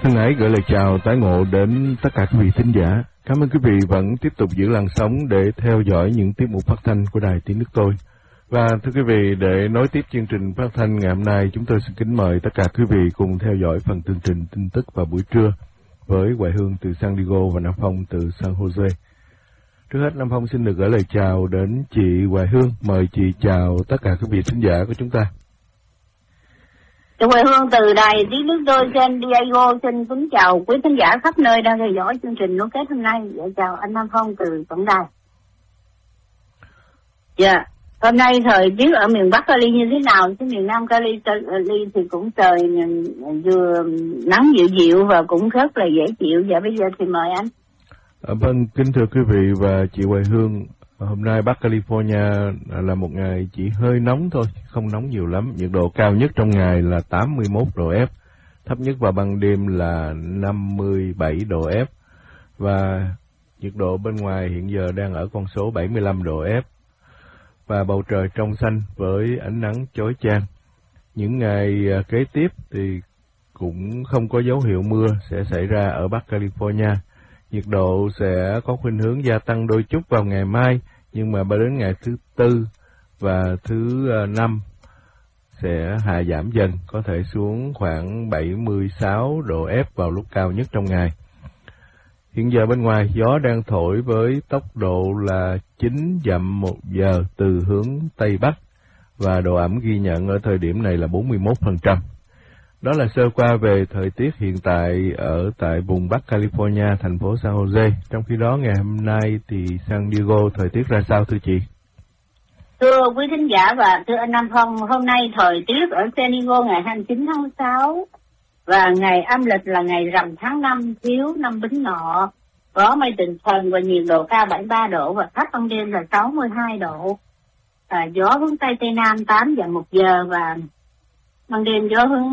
Thân ái gửi lời chào tái ngộ đến tất cả quý vị thính giả. Cảm ơn quý vị vẫn tiếp tục giữ làn sóng để theo dõi những tiết mục phát thanh của Đài Tiếng Nước Tôi. Và thưa quý vị, để nối tiếp chương trình phát thanh ngày hôm nay, chúng tôi xin kính mời tất cả quý vị cùng theo dõi phần tường trình tin tức vào buổi trưa với Hoài Hương từ San Diego và Nam Phong từ San Jose. Trước hết, Nam Phong xin được gửi lời chào đến chị Hoài Hương. Mời chị chào tất cả quý vị thính giả của chúng ta. Chị Hoài Hương từ Đài Tiếng Nước Tôi San Diego xin kính chào quý thính giả khắp nơi đang theo dõi chương trình nối kết hôm nay. Dạ, chào anh Nam Phong từ tổng đài. Dạ, hôm nay thời tiết ở miền Bắc Cali như thế nào? Chứ miền Nam Cali thì cũng trời vừa nắng dịu dịu và cũng rất là dễ chịu. Dạ, bây giờ thì mời anh. Vâng, kính thưa quý vị và chị Hoài Hương, hôm nay Bắc California là một ngày chỉ hơi nóng thôi, không nóng nhiều lắm. Nhiệt độ cao nhất trong ngày là 81 độ F, thấp nhất vào ban đêm là 57 độ F, và nhiệt độ bên ngoài hiện giờ đang ở con số 75 độ F, và bầu trời trong xanh với ánh nắng chói chang. Những ngày kế tiếp thì cũng không có dấu hiệu mưa sẽ xảy ra ở Bắc California. Nhiệt độ sẽ có khuynh hướng gia tăng đôi chút vào ngày mai, nhưng mà đến ngày thứ Tư và thứ Năm sẽ hạ giảm dần, có thể xuống khoảng 76 độ F vào lúc cao nhất trong ngày. Hiện giờ bên ngoài gió đang thổi với tốc độ là 9 dặm một giờ từ hướng Tây Bắc, và độ ẩm ghi nhận ở thời điểm này là 41%. Đó là sơ qua về thời tiết hiện tại ở tại vùng Bắc California, thành phố San Jose. Trong khi đó ngày hôm nay thì San Diego thời tiết ra sao thưa chị? Thưa quý thính giả và thưa anh Nam Phong, hôm nay thời tiết ở San Diego ngày 29 tháng 6 và ngày âm lịch là ngày rằm tháng 5 thiếu năm Bính Ngọ, có mây tình thần và nhiệt độ cao 73 độ và thấp ban đêm là 62 độ. Gió hướng Tây Tây Nam 8 dặm một giờ và ban đêm gió hướng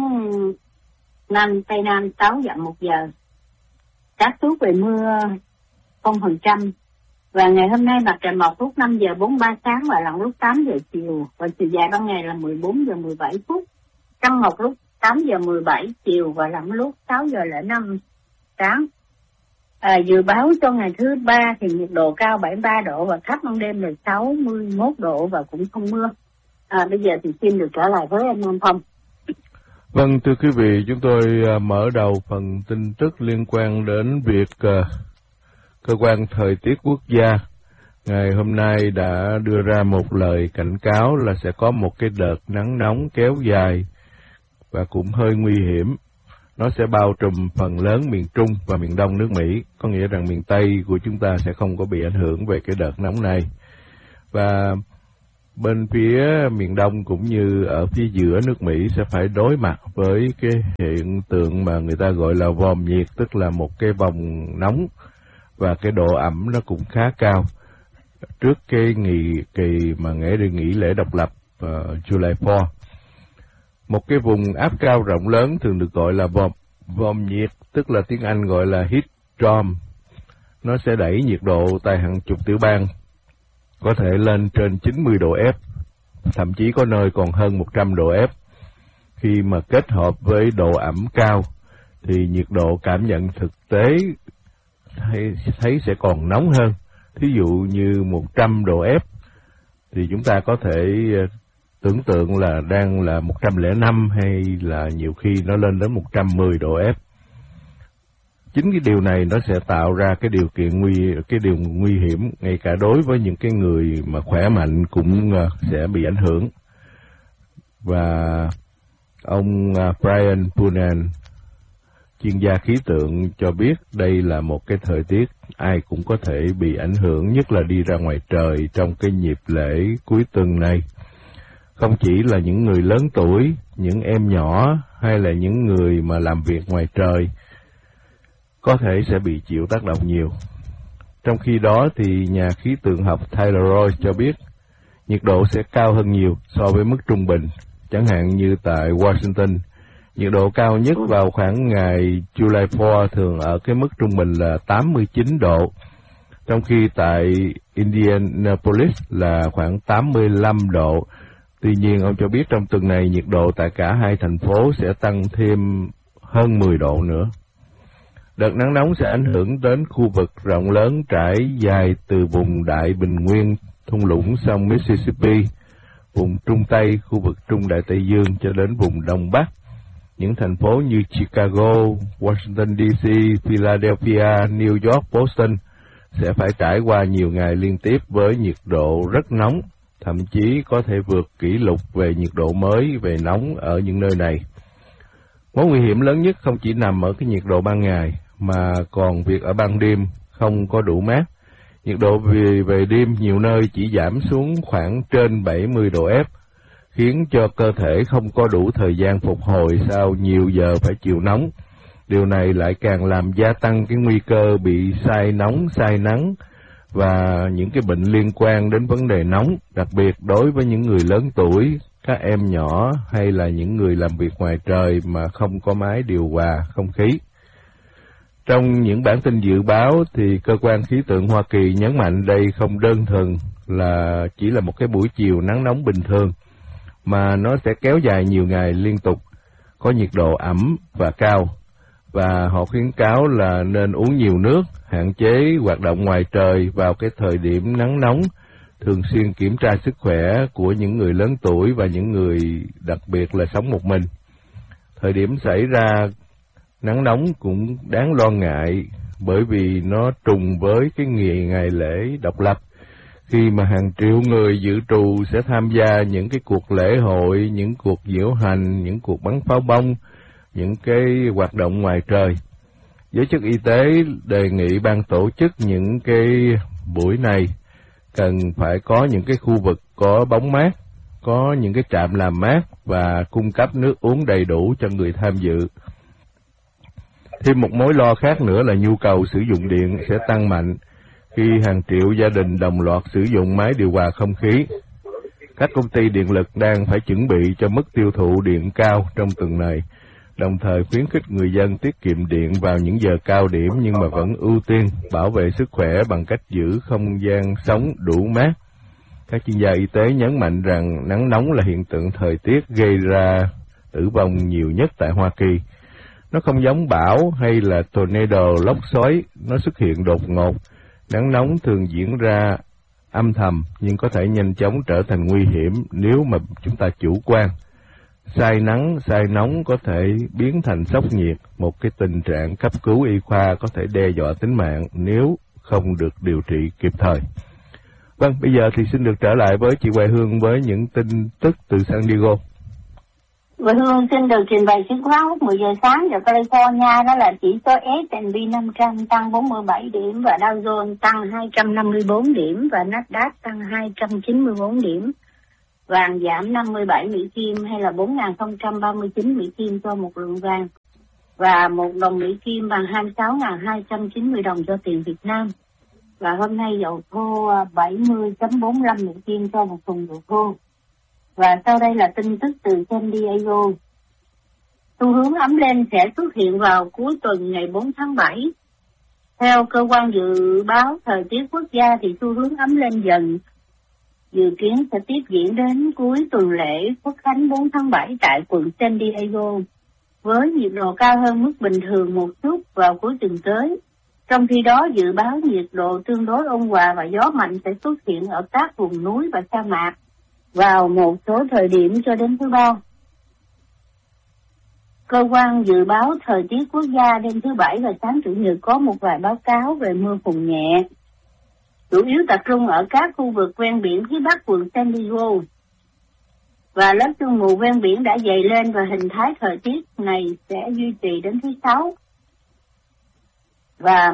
Nam Tây Nam 6 dặm một giờ. Xác suất về mưa 0%. Và ngày hôm nay mặt trời mọc lúc 5 giờ 43 sáng và lặn lúc 8 giờ chiều. Và chiều dài ban ngày là 14 giờ 17 phút. Trăng mọc lúc 8 giờ 17 chiều và lặn lúc 6 giờ 05 sáng. Dự báo cho ngày thứ Ba thì nhiệt độ cao 73 độ và thấp ban đêm là 61 độ và cũng không mưa. Bây giờ thì xin được trở lại với anh Nam Phong. Vâng, thưa quý vị, chúng tôi mở đầu phần tin tức liên quan đến việc Cơ quan Thời tiết Quốc gia ngày hôm nay đã đưa ra một lời cảnh cáo là sẽ có một cái đợt nắng nóng kéo dài và cũng hơi nguy hiểm. Nó sẽ bao trùm phần lớn miền Trung và miền Đông nước Mỹ, có nghĩa rằng miền Tây của chúng ta sẽ không có bị ảnh hưởng về cái đợt nóng này. Và bên phía miền Đông cũng như ở phía giữa nước Mỹ sẽ phải đối mặt với cái hiện tượng mà người ta gọi là vòm nhiệt, tức là một cái vòng nóng và cái độ ẩm nó cũng khá cao. Trước cái kỳ mà nghỉ lễ độc lập July 4, một cái vùng áp cao rộng lớn thường được gọi là vòm nhiệt, tức là tiếng Anh gọi là heat dome. Nó sẽ đẩy nhiệt độ tại hàng chục tiểu bang có thể lên trên 90 độ F, thậm chí có nơi còn hơn 100 độ F. Khi mà kết hợp với độ ẩm cao thì nhiệt độ cảm nhận thực tế thấy sẽ còn nóng hơn. Thí dụ như 100 độ F thì chúng ta có thể tưởng tượng là đang là 105 hay là nhiều khi nó lên đến 110 độ F. Chính cái điều này nó sẽ tạo ra cái điều nguy hiểm ngay cả đối với những cái người mà khỏe mạnh cũng sẽ bị ảnh hưởng. Và ông Brian Poonen, chuyên gia khí tượng, cho biết đây là một cái thời tiết ai cũng có thể bị ảnh hưởng, nhất là đi ra ngoài trời trong cái dịp lễ cuối tuần này. Không chỉ là những người lớn tuổi, những em nhỏ hay là những người mà làm việc ngoài trời có thể sẽ bị chịu tác động nhiều. Trong khi đó thì nhà khí tượng học Tyler Roy cho biết nhiệt độ sẽ cao hơn nhiều so với mức trung bình. Chẳng hạn như tại Washington, nhiệt độ cao nhất vào khoảng ngày July 4 thường ở cái mức trung bình là 89 độ, trong khi tại Indianapolis là khoảng 85 độ. Tuy nhiên, ông cho biết trong tuần này nhiệt độ tại cả hai thành phố sẽ tăng thêm hơn 10 độ nữa. Đợt nắng nóng sẽ ảnh hưởng đến khu vực rộng lớn trải dài từ vùng Đại Bình Nguyên, thung lũng sông Mississippi, vùng Trung Tây, khu vực Trung Đại Tây Dương cho đến vùng Đông Bắc. Những thành phố như Chicago, Washington DC, Philadelphia, New York, Boston sẽ phải trải qua nhiều ngày liên tiếp với nhiệt độ rất nóng, thậm chí có thể vượt kỷ lục về nhiệt độ mới về nóng ở những nơi này. Mối nguy hiểm lớn nhất không chỉ nằm ở cái nhiệt độ ban ngày, mà còn việc ở ban đêm không có đủ mát. Nhiệt độ về đêm nhiều nơi chỉ giảm xuống khoảng trên 70 độ F, khiến cho cơ thể không có đủ thời gian phục hồi sau nhiều giờ phải chịu nóng. Điều này lại càng làm gia tăng cái nguy cơ bị say nóng, say nắng và những cái bệnh liên quan đến vấn đề nóng, đặc biệt đối với những người lớn tuổi, các em nhỏ hay là những người làm việc ngoài trời mà không có máy điều hòa không khí. Trong những bản tin dự báo thì cơ quan khí tượng Hoa Kỳ nhấn mạnh đây không đơn thuần là chỉ là một cái buổi chiều nắng nóng bình thường, mà nó sẽ kéo dài nhiều ngày liên tục, có nhiệt độ ẩm và cao. Và họ khuyến cáo là nên uống nhiều nước, hạn chế hoạt động ngoài trời vào cái thời điểm nắng nóng, thường xuyên kiểm tra sức khỏe của những người lớn tuổi và những người đặc biệt là sống một mình. Thời điểm xảy ra nắng nóng cũng đáng lo ngại bởi vì nó trùng với cái ngày lễ độc lập, khi mà hàng triệu người dự trù sẽ tham gia những cái cuộc lễ hội, những cuộc diễu hành, những cuộc bắn pháo bông, những cái hoạt động ngoài trời. Giới chức y tế đề nghị ban tổ chức những cái buổi này cần phải có những cái khu vực có bóng mát, có những cái trạm làm mát và cung cấp nước uống đầy đủ cho người tham dự. Thêm một mối lo khác nữa là nhu cầu sử dụng điện sẽ tăng mạnh khi hàng triệu gia đình đồng loạt sử dụng máy điều hòa không khí. Các công ty điện lực đang phải chuẩn bị cho mức tiêu thụ điện cao trong tuần này, đồng thời khuyến khích người dân tiết kiệm điện vào những giờ cao điểm nhưng mà vẫn ưu tiên bảo vệ sức khỏe bằng cách giữ không gian sống đủ mát. Các chuyên gia y tế nhấn mạnh rằng nắng nóng là hiện tượng thời tiết gây ra tử vong nhiều nhất tại Hoa Kỳ. Nó không giống bão hay là tornado, lốc xoáy, nó xuất hiện đột ngột. Nắng nóng thường diễn ra âm thầm nhưng có thể nhanh chóng trở thành nguy hiểm nếu mà chúng ta chủ quan. Say nắng, say nóng có thể biến thành sốc nhiệt, một cái tình trạng cấp cứu y khoa có thể đe dọa tính mạng nếu không được điều trị kịp thời. Vâng, bây giờ thì xin được trở lại với chị Hoài Hương với những tin tức từ San Diego. Hoài Hương xin được trình bày chứng khoán lúc 10 giờ sáng ở California, đó là chỉ số S&P 500 tăng 47 điểm và Dow Jones tăng 254 điểm và Nasdaq tăng 294 điểm. Vàng giảm 57 Mỹ Kim hay là 4.039 Mỹ Kim cho một lượng vàng, và 1 đồng Mỹ Kim bằng 26.290 đồng cho tiền Việt Nam. Và hôm nay dầu thô 70.45 Mỹ Kim cho một thùng dầu thô. Và sau đây là tin tức từ San Diego. Xu hướng ấm lên sẽ xuất hiện vào cuối tuần ngày 4 tháng 7. Theo cơ quan dự báo thời tiết quốc gia thì xu hướng ấm lên dần dự kiến sẽ tiếp diễn đến cuối tuần lễ Quốc khánh 4 tháng 7 tại quận San Diego, với nhiệt độ cao hơn mức bình thường một chút vào cuối tuần tới. Trong khi đó, dự báo nhiệt độ tương đối ôn hòa và gió mạnh sẽ xuất hiện ở các vùng núi và sa mạc vào một số thời điểm cho đến thứ Ba. Cơ quan dự báo thời tiết quốc gia đêm thứ Bảy và sáng Chủ nhật có một vài báo cáo về mưa phùn nhẹ, chủ yếu tập trung ở các khu vực ven biển phía bắc quận San Diego. Và lớp sương mù ven biển đã dày lên và hình thái thời tiết này sẽ duy trì đến thứ Sáu. Và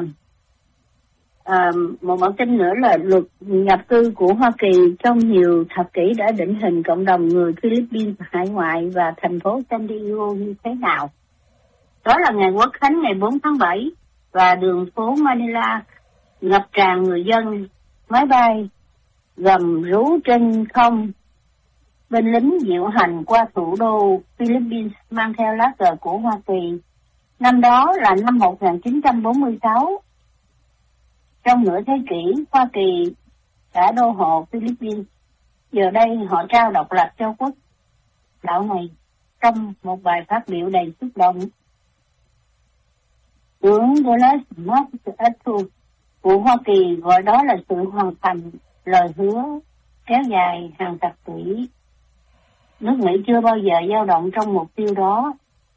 một bản tin nữa là luật nhập cư của Hoa Kỳ trong nhiều thập kỷ đã định hình cộng đồng người Philippines hải ngoại và thành phố San Diego như thế nào. Đó là ngày Quốc khánh ngày 4 tháng 7 và đường phố Manila ngập tràn người dân, máy bay gầm rú trên không, binh lính diễu hành qua thủ đô Philippines mang theo lá cờ của Hoa Kỳ. Năm đó là năm 1946. Trong nửa thế kỷ, Hoa Kỳ đã đô hộ Philippines. Giờ đây họ trao độc lập cho quốc đảo này trong một bài phát biểu đầy xúc động. Tướng Dallas Matthews của Hoa Kỳ gọi đó là sự hoàn thành lời hứa kéo dài hàng thập kỷ. Nước Mỹ chưa bao giờ dao động trong mục tiêu đó.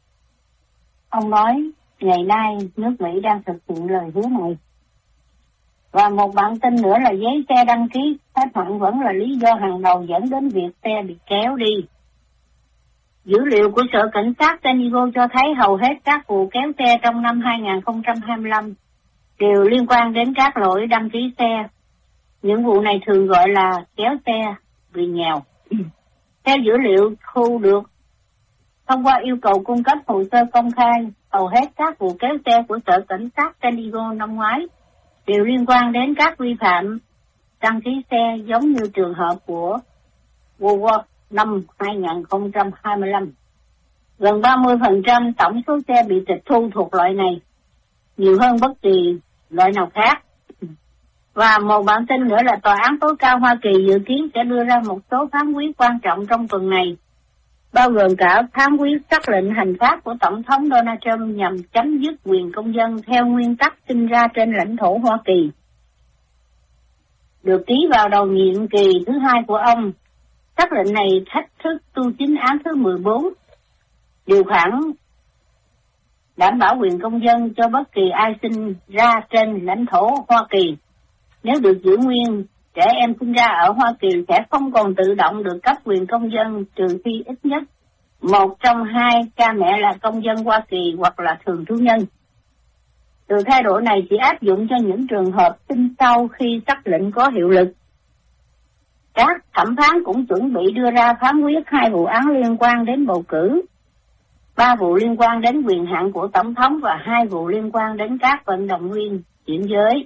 Ông nói, ngày nay nước Mỹ đang thực hiện lời hứa này. Và một bản tin nữa là giấy xe đăng ký hết hạn vẫn là lý do hàng đầu dẫn đến việc xe bị kéo đi. Dữ liệu của Sở Cảnh sát San Diego cho thấy hầu hết các vụ kéo xe trong năm 2025 đều liên quan đến các lỗi đăng ký xe. Những vụ này thường gọi là kéo xe vì nghèo. Theo dữ liệu thu được thông qua yêu cầu cung cấp hồ sơ công khai, hầu hết các vụ kéo xe của Sở Cảnh sát San Diego năm ngoái đều liên quan đến các vi phạm đăng ký xe giống như trường hợp của Woodward năm 2025. Gần 30% tổng số xe bị tịch thu thuộc loại này, nhiều hơn bất kỳ loại nào khác. Và một bản tin nữa là Tòa án tối cao Hoa Kỳ dự kiến sẽ đưa ra một số phán quyết quan trọng trong tuần này, bao gồm cả phán quyết sắc lệnh hành pháp của Tổng thống Donald Trump nhằm chấm dứt quyền công dân theo nguyên tắc sinh ra trên lãnh thổ Hoa Kỳ. Được ký vào đầu nhiệm kỳ thứ hai của ông, sắc lệnh này thách thức tu chính án thứ 14, điều khoản đảm bảo quyền công dân cho bất kỳ ai sinh ra trên lãnh thổ Hoa Kỳ. Nếu được giữ nguyên, trẻ em sinh ra ở Hoa Kỳ sẽ không còn tự động được cấp quyền công dân trừ khi ít nhất một trong hai cha mẹ là công dân Hoa Kỳ hoặc là thường trú nhân. Sự thay đổi này chỉ áp dụng cho những trường hợp sinh sau khi sắc lệnh có hiệu lực. Các thẩm phán cũng chuẩn bị đưa ra phán quyết 2 vụ án liên quan đến bầu cử, 3 vụ liên quan đến quyền hạn của Tổng thống và 2 vụ liên quan đến các vận động viên chuyển giới.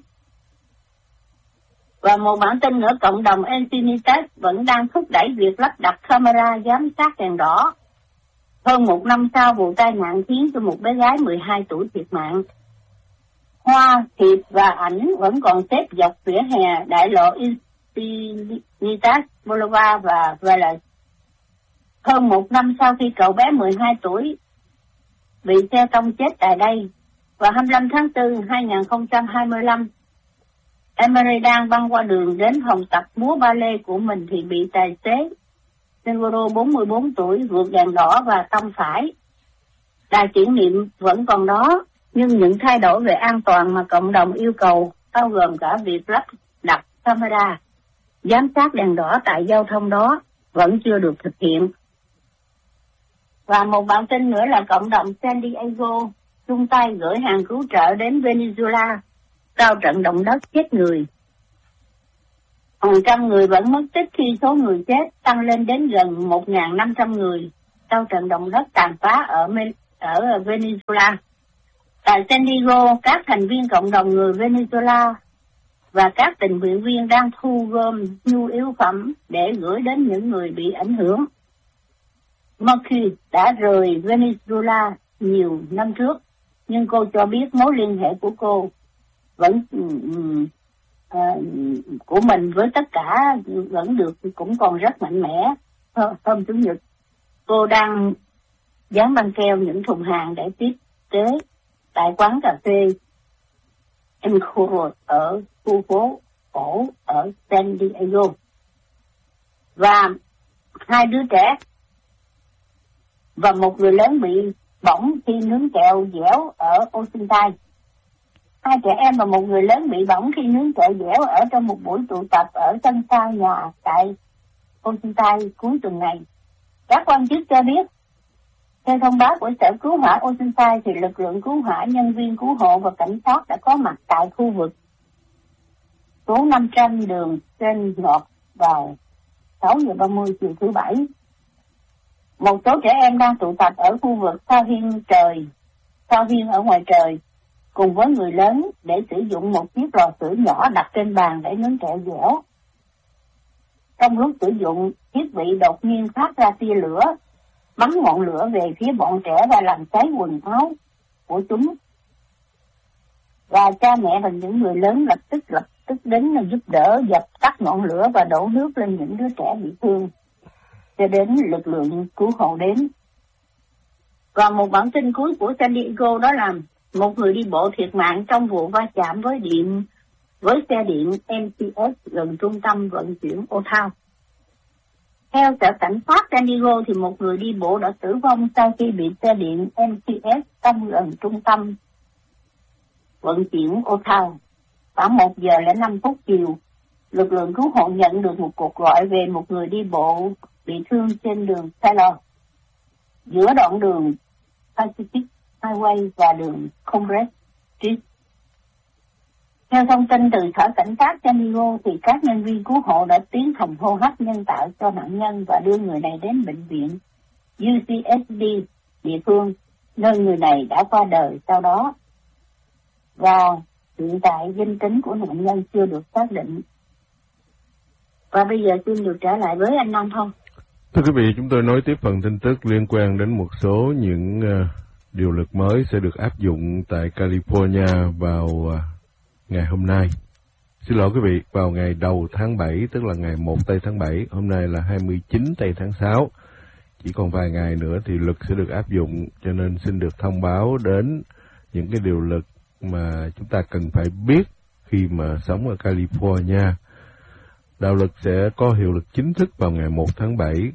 Và một bản tin nữa, cộng đồng Encinitas vẫn đang thúc đẩy việc lắp đặt camera giám sát đèn đỏ. Hơn một năm sau vụ tai nạn khiến cho một bé gái 12 tuổi thiệt mạng. Hoa, thiệp và ảnh vẫn còn xếp dọc vỉa hè đại lộ Encinitas Boulevard và Valley. Hơn một năm sau khi cậu bé 12 tuổi bị xe tông chết tại đây, vào 25 tháng 4 2025, Emery đang băng qua đường đến phòng tập múa ballet của mình thì bị tài xế Sengoro 44 tuổi vượt đèn đỏ và tông phải. Đài tưởng niệm vẫn còn đó, nhưng những thay đổi về an toàn mà cộng đồng yêu cầu bao gồm cả việc lắp đặt camera giám sát đèn đỏ tại giao thông đó vẫn chưa được thực hiện. Và một bản tin nữa là cộng đồng San Diego chung tay gửi hàng cứu trợ đến Venezuela sau trận động đất chết người. Hàng trăm người vẫn mất tích khi số người chết tăng lên đến gần 1.500 người sau trận động đất tàn phá ở Venezuela. Tại San Diego, các thành viên cộng đồng người Venezuela và các tình nguyện viên đang thu gom nhu yếu phẩm để gửi đến những người bị ảnh hưởng. Marky đã rời Venezuela nhiều năm trước, nhưng cô cho biết mối liên hệ của cô vẫn của mình với tất cả vẫn được, cũng còn rất mạnh mẽ. Hôm Chủ nhật, cô đang dán băng keo những thùng hàng để tiếp tế tại quán cà phê Encoro ở khu phố cổ ở San Diego. Và 2 đứa trẻ và một người lớn bị bỏng khi nướng kẹo dẻo ở Oceanside. 2 trẻ em và một người lớn bị bỏng khi nướng kẹo dẻo ở trong một buổi tụ tập ở sân sau nhà tại Oceanside cuối tuần này. Các quan chức cho biết, theo thông báo của Sở Cứu hỏa Oceanside thì lực lượng cứu hỏa, nhân viên cứu hộ và cảnh sát đã có mặt tại khu vực số 500 đường trên Ngọt vào 6 giờ 30 chiều thứ Bảy. Một số trẻ em đang tụ tập ở khu vực sao hiên ở ngoài trời, cùng với người lớn để sử dụng một chiếc lò sưởi nhỏ đặt trên bàn để nướng kẹo dẻo. Trong lúc sử dụng, thiết bị đột nhiên phát ra tia lửa, bắn ngọn lửa về phía bọn trẻ và làm cháy quần áo của chúng. Và cha mẹ và những người lớn lập tức đến giúp đỡ dập tắt ngọn lửa và đổ nước lên những đứa trẻ bị thương, cho đến lực lượng cứu hộ đến. Và một bản tin cuối của San Diego đó là một người đi bộ thiệt mạng trong vụ va chạm với xe điện MCS gần trung tâm vận chuyển Ottawa. Theo sở cảnh sát San Diego thì một người đi bộ đã tử vong sau khi bị xe điện MCS tông gần trung tâm vận chuyển Ottawa. Khoảng 1:05 chiều, lực lượng cứu hộ nhận được một cuộc gọi về một người đi bộ bị thương trên đường Taylor, giữa đoạn đường Pacific Highway và đường Congress Street. Theo thông tin từ sở cảnh sát San Diego thì các nhân viên cứu hộ đã tiến hành hô hấp nhân tạo cho nạn nhân và đưa người này đến bệnh viện UCSD địa phương, nơi người này đã qua đời sau đó. Và hiện tại danh tính của nạn nhân chưa được xác định. Và bây giờ xin được trở lại với anh Nam Phong. Thưa quý vị, chúng tôi nối tiếp phần tin tức liên quan đến một số những điều luật mới sẽ được áp dụng tại California vào ngày hôm nay. Xin lỗi quý vị, vào ngày đầu tháng 7, tức là ngày 1 tây tháng 7, hôm nay là 29 tây tháng 6. Chỉ còn vài ngày nữa thì luật sẽ được áp dụng, cho nên xin được thông báo đến những cái điều luật mà chúng ta cần phải biết khi mà sống ở California. Đạo luật sẽ có hiệu lực chính thức vào ngày 1 tháng 7,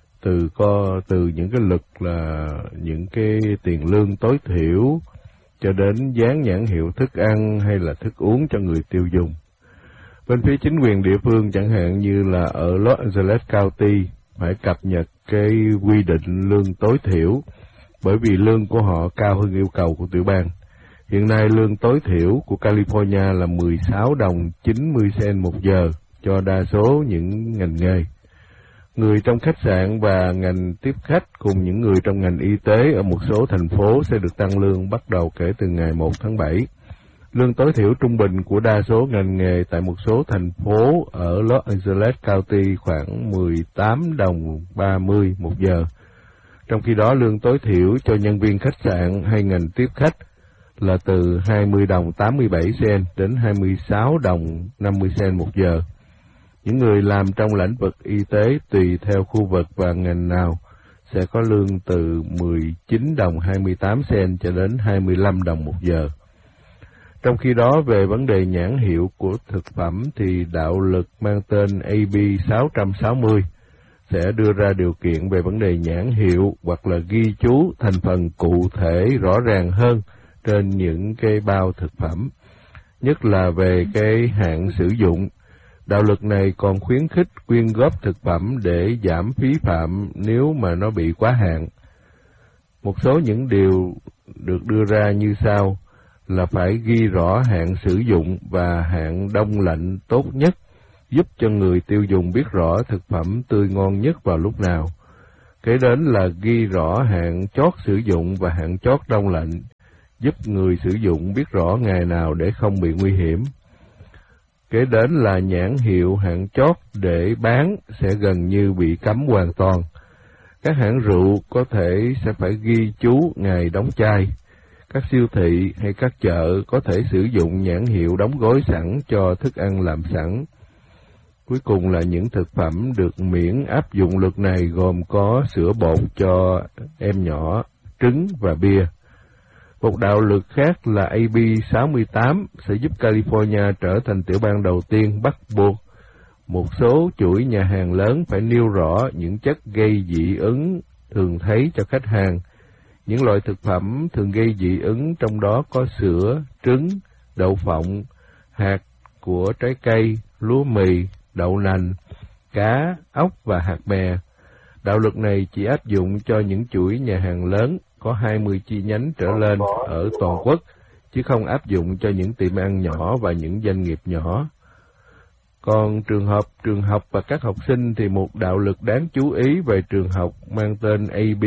từ những cái luật là những cái tiền lương tối thiểu cho đến dán nhãn hiệu thức ăn hay là thức uống cho người tiêu dùng. Bên phía chính quyền địa phương chẳng hạn như là ở Los Angeles County phải cập nhật cái quy định lương tối thiểu, bởi vì lương của họ cao hơn yêu cầu của tiểu bang. Hiện nay lương tối thiểu của California là 16 đồng 90 cent một giờ cho đa số những ngành nghề. Người trong khách sạn và ngành tiếp khách cùng những người trong ngành y tế ở một số thành phố sẽ được tăng lương bắt đầu kể từ ngày 1 tháng 7. Lương tối thiểu trung bình của đa số ngành nghề tại một số thành phố ở Los Angeles County khoảng 18 đồng 30 một giờ. Trong khi đó, lương tối thiểu cho nhân viên khách sạn hay ngành tiếp khách là từ 20 đồng 87 cent đến 26 đồng 50 cent một giờ. Những người làm trong lĩnh vực y tế tùy theo khu vực và ngành nào sẽ có lương từ 19 đồng 28 cent cho đến 25 đồng một giờ. Trong khi đó, về vấn đề nhãn hiệu của thực phẩm thì đạo luật mang tên AB 660 sẽ đưa ra điều kiện về vấn đề nhãn hiệu hoặc là ghi chú thành phần cụ thể rõ ràng hơn trên những cái bao thực phẩm, nhất là về cái hạn sử dụng. Đạo luật này còn khuyến khích quyên góp thực phẩm để giảm phí phạm nếu mà nó bị quá hạn. Một số những điều được đưa ra như sau là phải ghi rõ hạn sử dụng và hạn đông lạnh tốt nhất, giúp cho người tiêu dùng biết rõ thực phẩm tươi ngon nhất vào lúc nào. Kế đến là ghi rõ hạn chót sử dụng và hạn chót đông lạnh, giúp người sử dụng biết rõ ngày nào để không bị nguy hiểm. Kế đến là nhãn hiệu hạn chót để bán sẽ gần như bị cấm hoàn toàn. Các hãng rượu có thể sẽ phải ghi chú ngày đóng chai. Các siêu thị hay các chợ có thể sử dụng nhãn hiệu đóng gói sẵn cho thức ăn làm sẵn. Cuối cùng là những thực phẩm được miễn áp dụng luật này gồm có sữa bột cho em nhỏ, trứng và bia. Một đạo luật khác là AB 68 sẽ giúp California trở thành tiểu bang đầu tiên bắt buộc một số chuỗi nhà hàng lớn phải nêu rõ những chất gây dị ứng thường thấy cho khách hàng. Những loại thực phẩm thường gây dị ứng trong đó có sữa, trứng, đậu phộng, hạt của trái cây, lúa mì, đậu nành, cá, ốc và hạt bè. Đạo luật này chỉ áp dụng cho những chuỗi nhà hàng lớn có 20 chi nhánh trở lên ở toàn quốc, chứ không áp dụng cho những tiệm ăn nhỏ và những doanh nghiệp nhỏ. Còn trường học và các học sinh thì một đạo luật đáng chú ý về trường học mang tên AB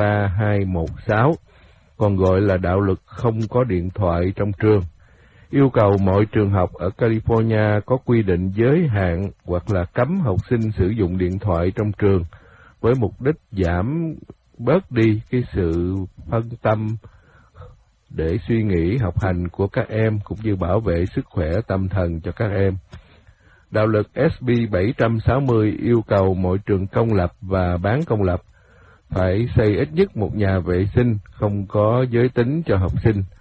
3216, còn gọi là đạo luật không có điện thoại trong trường, yêu cầu mọi trường học ở California có quy định giới hạn hoặc là cấm học sinh sử dụng điện thoại trong trường với mục đích giảm bớt đi cái sự phân tâm để suy nghĩ học hành của các em cũng như bảo vệ sức khỏe tâm thần cho các em. Đạo luật SB 760 yêu cầu mọi trường công lập và bán công lập phải xây ít nhất một nhà vệ sinh không có giới tính cho học sinh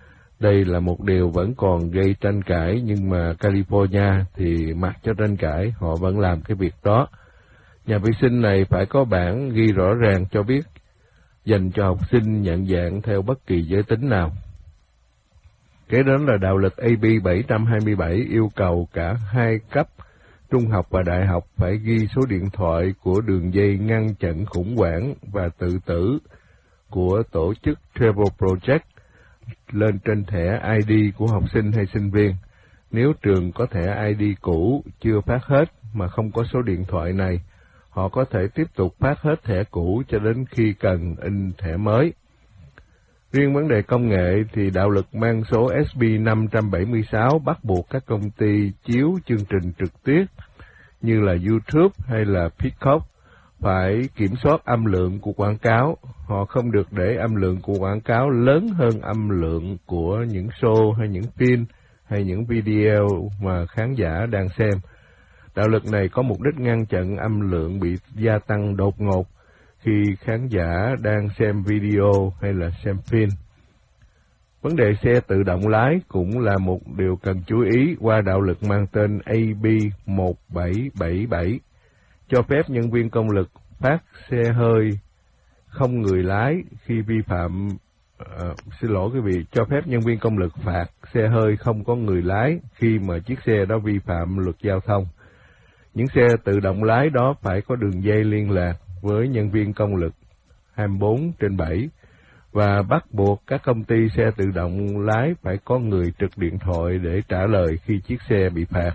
Đây là một điều vẫn còn gây tranh cãi, nhưng mà California thì mặc cho tranh cãi, họ vẫn làm cái việc đó. Nhà vệ sinh này phải có bảng ghi rõ ràng cho biết dành cho học sinh nhận dạng theo bất kỳ giới tính nào. Kế đến là đạo luật AB 727 yêu cầu cả hai cấp trung học và đại học phải ghi số điện thoại của đường dây ngăn chặn khủng hoảng và tự tử của tổ chức Travel Project lên trên thẻ ID của học sinh hay sinh viên. Nếu trường có thẻ ID cũ chưa phát hết mà không có số điện thoại này, họ có thể tiếp tục phát hết thẻ cũ cho đến khi cần in thẻ mới. Riêng vấn đề công nghệ thì đạo luật mang số SB 576 bắt buộc các công ty chiếu chương trình trực tiếp như là YouTube hay là Peacock phải kiểm soát âm lượng của quảng cáo. Họ không được để âm lượng của quảng cáo lớn hơn âm lượng của những show hay những phim hay những video mà khán giả đang xem. Đạo luật này có mục đích ngăn chặn âm lượng bị gia tăng đột ngột khi khán giả đang xem video hay là xem phim. Vấn đề xe tự động lái cũng là một điều cần chú ý qua đạo luật mang tên AB 1777, cho phép nhân viên công lực phát xe hơi không người lái khi vi phạm, cho phép nhân viên công lực phạt xe hơi không có người lái khi mà chiếc xe đó vi phạm luật giao thông. Những xe tự động lái đó phải có đường dây liên lạc với nhân viên công lực 24/7 và bắt buộc các công ty xe tự động lái phải có người trực điện thoại để trả lời khi chiếc xe bị phạt.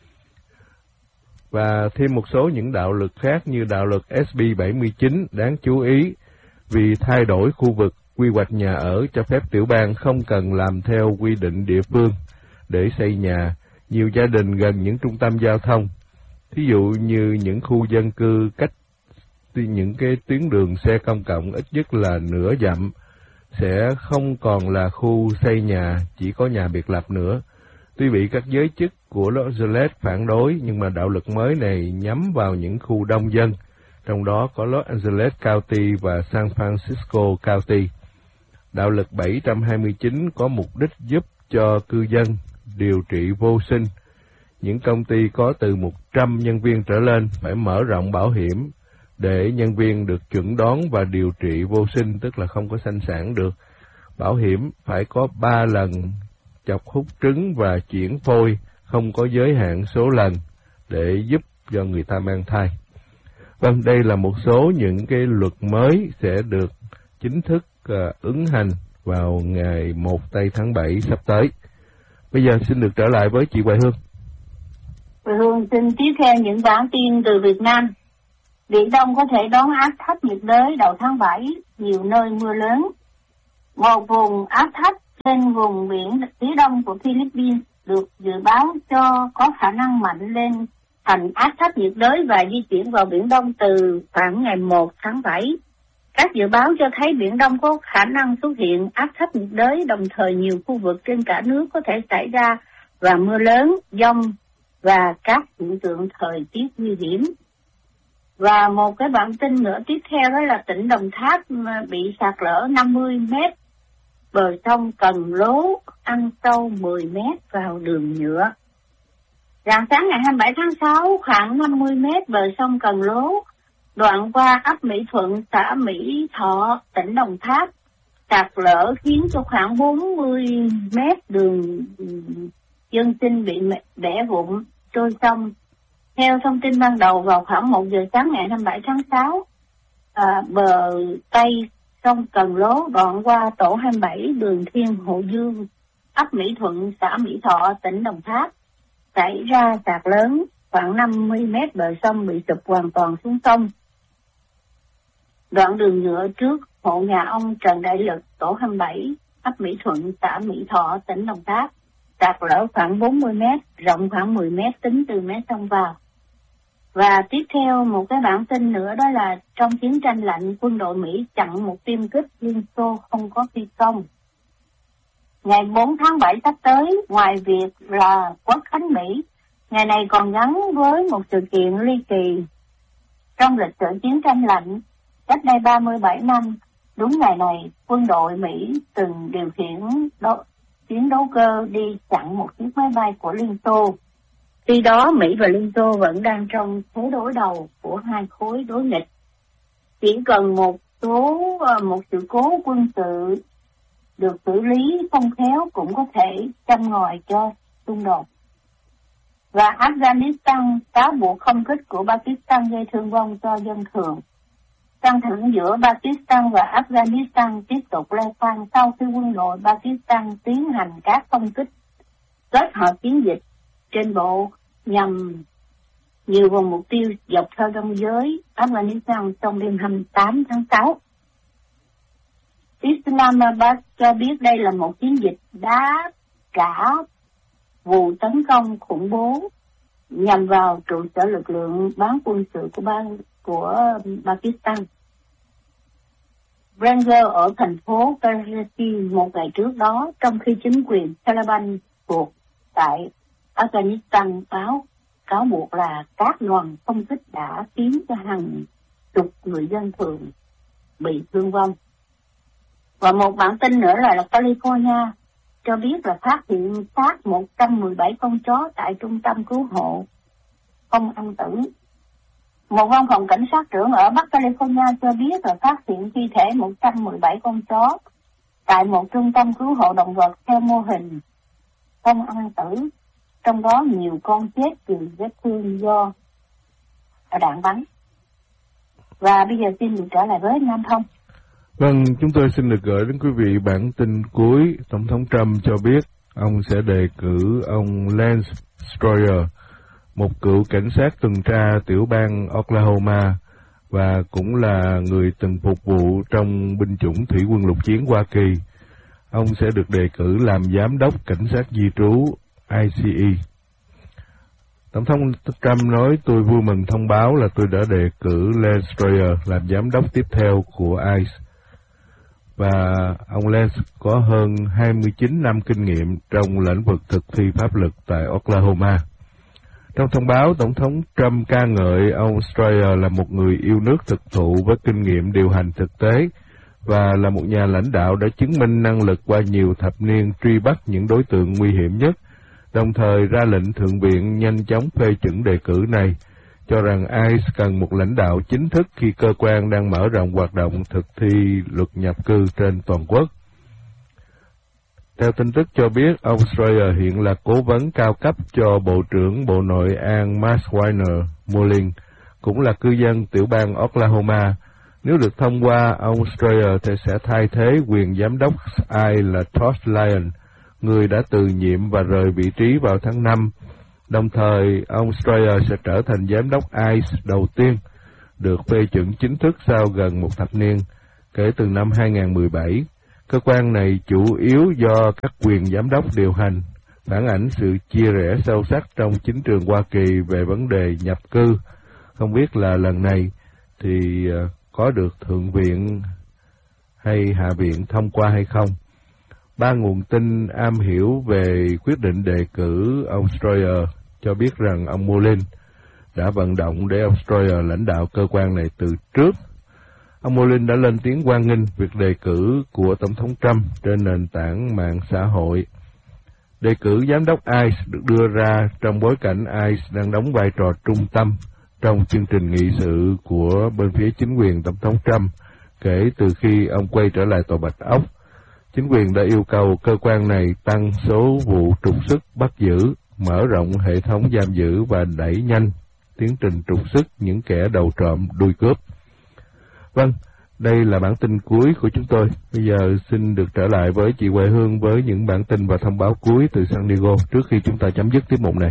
Và thêm một số những đạo luật khác như đạo luật SB 79 đáng chú ý vì thay đổi khu vực quy hoạch nhà ở cho phép tiểu bang không cần làm theo quy định địa phương để xây nhà nhiều gia đình gần những trung tâm giao thông. Thí dụ như những khu dân cư cách những cái tuyến đường xe công cộng ít nhất là nửa dặm sẽ không còn là khu xây nhà, chỉ có nhà biệt lập nữa. Tuy bị các giới chức của Los Angeles phản đối, nhưng mà đạo luật mới này nhắm vào những khu đông dân, trong đó có Los Angeles County và San Francisco County. Đạo luật 729 có mục đích giúp cho cư dân điều trị vô sinh. Những công ty có từ 100 nhân viên trở lên phải mở rộng bảo hiểm để nhân viên được chẩn đoán và điều trị vô sinh, tức là không có sanh sản được. Bảo hiểm phải có 3 lần chọc hút trứng và chuyển phôi, không có giới hạn số lần để giúp cho người ta mang thai. Vâng, đây là một số những cái luật mới sẽ được chính thức ứng hành vào ngày 1 tây tháng 7 sắp tới. Bây giờ xin được trở lại với chị Hoài Hương. Hoài Hương xin tiếp theo những bản tin từ Việt Nam. Biển Đông có thể đón áp thấp nhiệt đới đầu tháng 7, nhiều nơi mưa lớn. Một vùng áp thấp trên vùng biển phía đông của Philippines được dự báo cho có khả năng mạnh lên thành áp thấp nhiệt đới và di chuyển vào Biển Đông từ khoảng ngày 1 tháng 7. Các dự báo cho thấy Biển Đông có khả năng xuất hiện áp thấp nhiệt đới, đồng thời nhiều khu vực trên cả nước có thể xảy ra và mưa lớn, dông và các hiện tượng thời tiết nguy hiểm. Và một cái bản tin nữa tiếp theo đó là tỉnh Đồng Tháp bị sạt lở 50 mét, bờ sông Cần Lố ăn sâu 10 mét vào đường nhựa. Rạng sáng ngày 27 tháng 6, khoảng 50 mét bờ sông Cần Lố, đoạn qua ấp Mỹ Thuận, xã Mỹ Thọ, tỉnh Đồng Tháp, sạt lở khiến cho khoảng 40 mét đường dân sinh bị bẻ vụn, trôi sông. Theo thông tin ban đầu, vào khoảng 1 giờ sáng ngày 27 tháng 6, bờ Tây sông Cần Lố đoạn qua tổ 27 đường Thiên Hồ Dương, ấp Mỹ Thuận, xã Mỹ Thọ, tỉnh Đồng Tháp, xảy ra sạt lớn, khoảng 50 mét bờ sông bị sụp hoàn toàn xuống sông. Đoạn đường nhựa trước hộ nhà ông Trần Đại Lực, tổ 27, ấp Mỹ Thuận, xã Mỹ Thọ, tỉnh Đồng Tháp, sạt lở khoảng 40 mét, rộng khoảng 10 mét tính từ mé sông vào. Và tiếp theo một cái bản tin nữa đó là trong chiến tranh lạnh, quân đội Mỹ chặn một tiêm kích Liên Xô không có phi công. Ngày 4 tháng 7 sắp tới, ngoài việc là Quốc khánh Mỹ, ngày này còn gắn với một sự kiện ly kỳ trong lịch sử chiến tranh lạnh. Cách đây 37 năm, đúng ngày này, quân đội Mỹ từng điều khiển chiến đấu cơ đi chặn một chiếc máy bay của Liên Xô. Khi đó Mỹ và Liên Xô vẫn đang trong thế đối đầu của hai khối đối nghịch. Chỉ cần một sự cố quân sự được xử lý không khéo cũng có thể châm ngòi cho xung đột. Và Afghanistan cáo buộc không kích của Pakistan gây thương vong cho dân thường. Căng thẳng giữa Pakistan và Afghanistan tiếp tục leo thang sau khi quân đội Pakistan tiến hành các không kích kết hợp chiến dịch trên bộ nhằm nhiều vùng mục tiêu dọc theo biên giới Afghanistan trong đêm 28 tháng 6. Islamabad cho biết đây là một chiến dịch đáp trả vụ tấn công khủng bố nhằm vào trụ sở lực lượng bán quân sự của Pakistan. Ranger ở thành phố Karachi một ngày trước đó, trong khi chính quyền Taliban thuộc tại Afghanistan cáo buộc là các đoàn không kích đã khiến cho hàng chục người dân thường bị thương vong. Và một bản tin nữa là California cho biết là phát hiện xác 117 con chó tại trung tâm cứu hộ không ăn tử. Một văn phòng cảnh sát trưởng ở Bắc California cho biết là phát hiện thi thể 117 con chó tại một trung tâm cứu hộ động vật theo mô hình không ăn tử, trong đó nhiều con chết vì vết thương do đạn bắn. Và bây giờ xin được trở lại với Nam Thông. Vâng, chúng tôi xin được gửi đến quý vị bản tin cuối. Tổng thống Trump cho biết ông sẽ đề cử ông Lance Stroyer, một cựu cảnh sát tuần tra tiểu bang Oklahoma và cũng là người từng phục vụ trong binh chủng thủy quân lục chiến Hoa Kỳ. Ông sẽ được đề cử làm giám đốc cảnh sát di trú ICE. Tổng thống Trump nói: "Tôi vui mừng thông báo là tôi đã đề cử Lance Stroyer làm giám đốc tiếp theo của ICE." Và ông Lance có hơn 29 năm kinh nghiệm trong lĩnh vực thực thi pháp luật tại Oklahoma. Trong thông báo, Tổng thống Trump ca ngợi ông Stroyer là một người yêu nước thực thụ với kinh nghiệm điều hành thực tế và là một nhà lãnh đạo đã chứng minh năng lực qua nhiều thập niên truy bắt những đối tượng nguy hiểm nhất, đồng thời ra lệnh Thượng viện nhanh chóng phê chuẩn đề cử này, cho rằng ICE cần một lãnh đạo chính thức khi cơ quan đang mở rộng hoạt động thực thi luật nhập cư trên toàn quốc. Theo tin tức cho biết, ông Stroyer hiện là cố vấn cao cấp cho Bộ trưởng Bộ Nội an Max Weiner Mullin, cũng là cư dân tiểu bang Oklahoma. Nếu được thông qua, ông Stroyer sẽ thay thế quyền giám đốc ICE là Todd Lyon, người đã từ nhiệm và rời vị trí vào tháng 5. Đồng thời, ông Stroyer sẽ trở thành giám đốc ICE đầu tiên được phê chuẩn chính thức sau gần một thập niên, kể từ năm 2017. Cơ quan này chủ yếu do các quyền giám đốc điều hành, phản ảnh sự chia rẽ sâu sắc trong chính trường Hoa Kỳ về vấn đề nhập cư. Không biết là lần này thì có được Thượng viện hay Hạ viện thông qua hay không. Ba nguồn tin am hiểu về quyết định đề cử ông Stroyer cho biết rằng ông Mullin đã vận động để ông Stroyer lãnh đạo cơ quan này từ trước. Ông Mullin đã lên tiếng hoan nghênh việc đề cử của Tổng thống Trump trên nền tảng mạng xã hội. Đề cử giám đốc ICE được đưa ra trong bối cảnh ICE đang đóng vai trò trung tâm trong chương trình nghị sự của bên phía chính quyền Tổng thống Trump kể từ khi ông quay trở lại Tòa Bạch Ốc. Chính quyền đã yêu cầu cơ quan này tăng số vụ trục xuất bắt giữ, mở rộng hệ thống giam giữ và đẩy nhanh tiến trình trục xuất những kẻ đầu trộm đuôi cướp. Vâng, đây là bản tin cuối của chúng tôi. Bây giờ xin được trở lại với chị Huệ Hương với những bản tin và thông báo cuối từ San Diego trước khi chúng ta chấm dứt tiết mục này.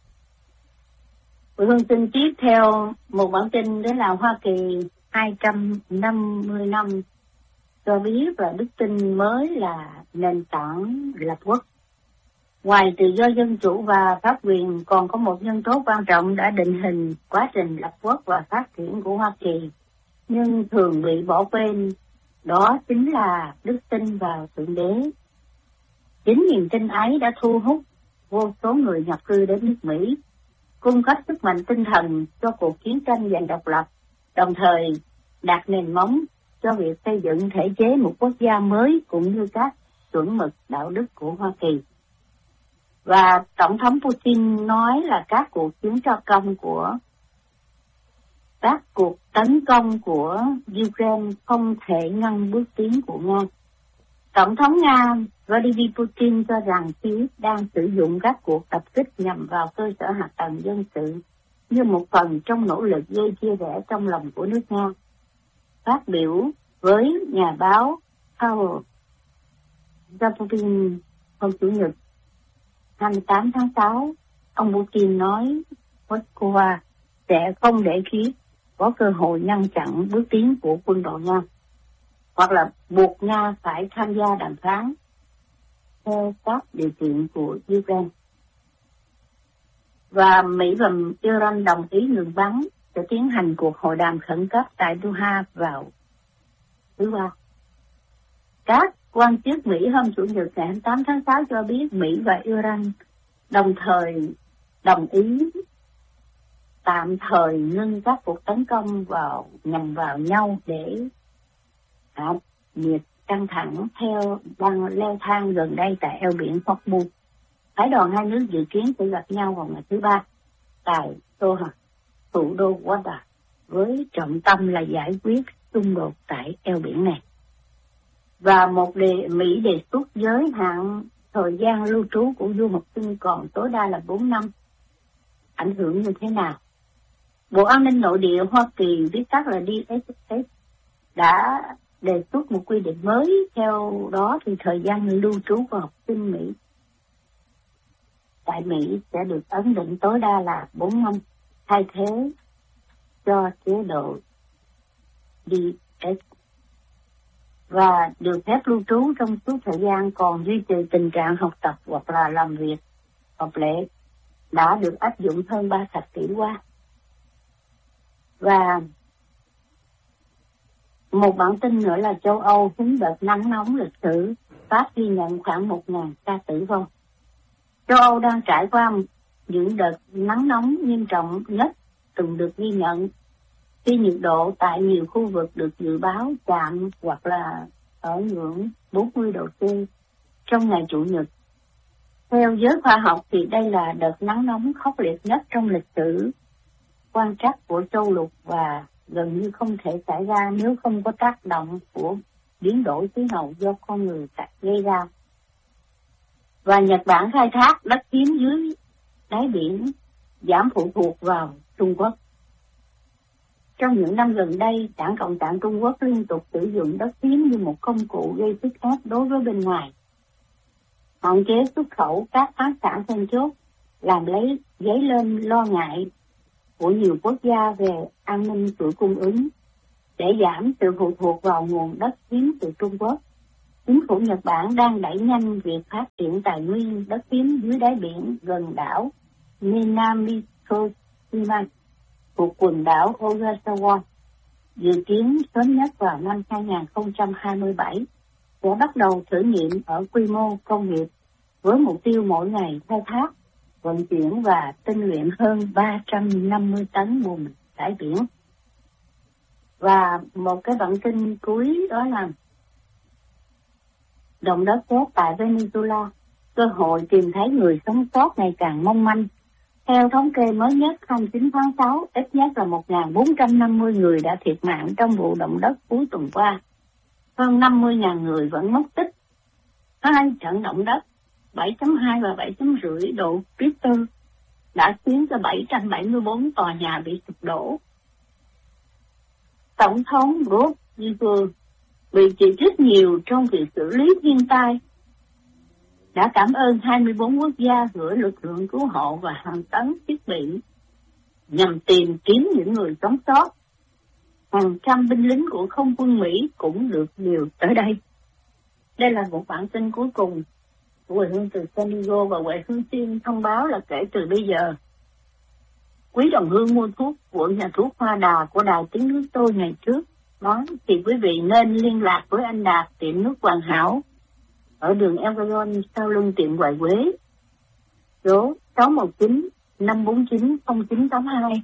Huệ Hương xin tiếp theo một bản tin đó là Hoa Kỳ 250 năm cho biết là đức tin mới là nền tảng lập quốc. Ngoài tự do dân chủ và pháp quyền, còn có một nhân tố quan trọng đã định hình quá trình lập quốc và phát triển của Hoa Kỳ, nhưng thường bị bỏ quên, đó chính là đức tin vào Thượng Đế. Chính niềm tin ấy đã thu hút vô số người nhập cư đến nước Mỹ, cung cấp sức mạnh tinh thần cho cuộc chiến tranh giành độc lập, đồng thời đặt nền móng cho việc xây dựng thể chế một quốc gia mới cũng như các chuẩn mực đạo đức của Hoa Kỳ. Và Tổng thống Putin nói là các cuộc tấn công của Ukraine không thể ngăn bước tiến của Nga. Tổng thống Nga Vladimir Putin cho rằng Kiev đang sử dụng các cuộc tập kích nhằm vào cơ sở hạ tầng dân sự như một phần trong nỗ lực gây chia rẽ trong lòng của nước Nga. Phát biểu với nhà báo Pavel Zaporin hôm Chủ nhật 28 tháng 6, ông Putin nói Moscow sẽ không để Kiev có cơ hội ngăn chặn bước tiến của quân đội Nga, hoặc là buộc Nga phải tham gia đàm phán theo các điều kiện của Ukraine. Và Mỹ và Iran đồng ý ngừng bắn sẽ tiến hành cuộc hội đàm khẩn cấp tại Doha vào thứ Ba. Các quan chức Mỹ hôm Chủ nhật ngày 28 tháng 6 cho biết Mỹ và Iran đồng thời đồng ý tạm thời ngưng các cuộc tấn công nhằm vào nhau để hạ nhiệt căng thẳng đang leo thang gần đây tại eo biển Hormuz. Phái đoàn hai nước dự kiến sẽ gặp nhau vào ngày thứ Ba tại Doha, thủ đô Qatar, với trọng tâm là giải quyết xung đột tại eo biển này. Và Mỹ đề xuất giới hạn thời gian lưu trú của du học sinh còn tối đa là 4 năm. Ảnh hưởng như thế nào? Bộ An ninh Nội địa Hoa Kỳ, viết tắt là DSS, đã đề xuất một quy định mới. Theo đó thì thời gian lưu trú của học sinh Mỹ tại Mỹ sẽ được ấn định tối đa là 4 năm, thay thế cho chế độ DS, và được phép lưu trú trong suốt thời gian còn duy trì tình trạng học tập hoặc là làm việc hợp lệ đã được áp dụng hơn 3 thập kỷ qua. Và một bản tin nữa là châu Âu hứng đợt nắng nóng lịch sử, Pháp ghi nhận khoảng 1.000 ca tử vong. Châu Âu đang trải qua những đợt nắng nóng nghiêm trọng nhất từng được ghi nhận, khi nhiệt độ tại nhiều khu vực được dự báo chạm hoặc là ở ngưỡng 40 độ C trong ngày Chủ nhật. Theo giới khoa học thì đây là đợt nắng nóng khốc liệt nhất trong lịch sử quan trắc của châu lục và gần như không thể xảy ra nếu không có tác động của biến đổi khí hậu do con người gây ra. Và Nhật Bản khai thác đất hiếm dưới đáy biển, giảm phụ thuộc vào Trung Quốc. Trong những năm gần đây, Đảng Cộng sản Trung Quốc liên tục sử dụng đất hiếm như một công cụ gây sức ép đối với bên ngoài, hạn chế xuất khẩu các khoáng sản then chốt, làm dấy lên lo ngại của nhiều quốc gia về an ninh chuỗi cung ứng. Để giảm sự phụ thuộc vào nguồn đất hiếm từ Trung Quốc, chính phủ Nhật Bản đang đẩy nhanh việc phát triển tài nguyên đất hiếm dưới đáy biển gần đảo Minamitoshima thuộc quần đảo Ogasawa. Dự kiến sớm nhất vào năm 2027 sẽ bắt đầu thử nghiệm ở quy mô công nghiệp với mục tiêu mỗi ngày khai thác, vận chuyển và tinh luyện hơn 350 tấn bùn đáy biển. Và một cái bản tin cuối đó là động đất chết tại Venezuela, cơ hội tìm thấy người sống sót ngày càng mong manh. Theo thống kê mới nhất 29 tháng 6, ít nhất là 1.450 người đã thiệt mạng trong vụ động đất cuối tuần qua. Hơn 50.000 người vẫn mất tích. Hai trận động đất 7.2 và 7.5 độ Richter đã khiến cho 774 tòa nhà bị sụp đổ. Tổng thống Rodrigo bị chỉ trích nhiều trong việc xử lý thiên tai, đã cảm ơn 24 quốc gia gửi lực lượng cứu hộ và hàng tấn thiết bị nhằm tìm kiếm những người sống sót. Hàng trăm binh lính của không quân Mỹ cũng được điều tới đây. Đây là một bản tin cuối cùng của Huệ Hương từ San Diego, và Huệ Hương xin thông báo là kể từ bây giờ, quý đồng hương mua thuốc của nhà thuốc Hoa Đà của Đài Tiếng Nước Tôi ngày trước nói thì quý vị nên liên lạc với anh Đạt, tiệm nước Hoàn Hảo ở đường Elgon sau lưng tiệm Hoài Quế, số 619 549 0982.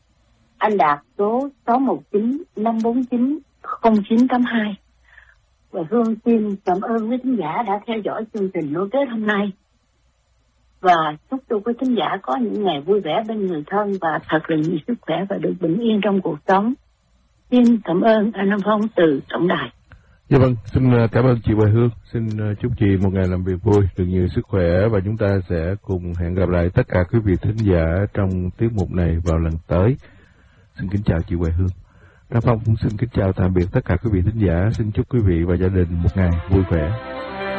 Anh Đạt số 619 549 0982. Và Hương xin cảm ơn quý thính giả đã theo dõi chương trình nối kết hôm nay. Và chúc cho quý thính giả có những ngày vui vẻ bên người thân và thật là nhiều sức khỏe và được bình yên trong cuộc sống. Xin cảm ơn anh Nam Phong từ tổng đài. Dạ vâng, xin cảm ơn chị Hoài Hương. Xin chúc chị một ngày làm việc vui, được nhiều sức khỏe và chúng ta sẽ cùng hẹn gặp lại tất cả quý vị thính giả trong tiết mục này vào lần tới. Xin kính chào chị Hoài Hương. Nam Phong cũng xin kính chào tạm biệt tất cả quý vị thính giả. Xin chúc quý vị và gia đình một ngày vui vẻ.